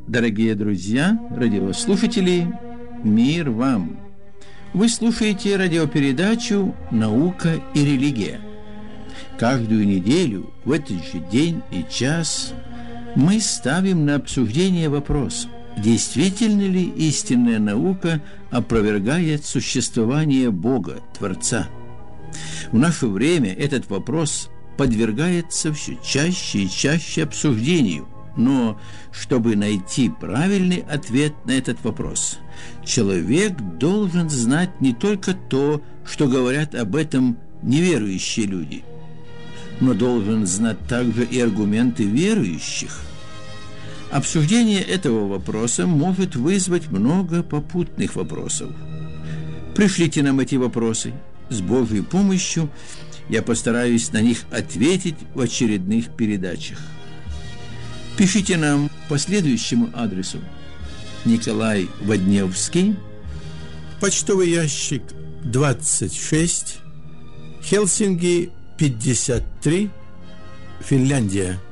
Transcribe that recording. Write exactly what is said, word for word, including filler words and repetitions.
Дорогие друзья, радиослушатели, мир вам! Вы слушаете радиопередачу «Наука и религия». Каждую неделю, в этот же день и час, мы ставим на обсуждение вопрос, действительно ли истинная наука опровергает существование Бога, Творца. В наше время этот вопрос подвергается все чаще и чаще обсуждению. Но чтобы найти правильный ответ на этот вопрос, человек должен знать не только то, что говорят об этом неверующие люди, но должен знать также и аргументы верующих. Обсуждение этого вопроса может вызвать много попутных вопросов. Пришлите нам эти вопросы. С Божьей помощью я постараюсь на них ответить в очередных передачах. Пишите нам по следующему адресу: Николай Водневский, почтовый ящик двадцать шесть, Хельсинки пятьдесят три, Финляндия.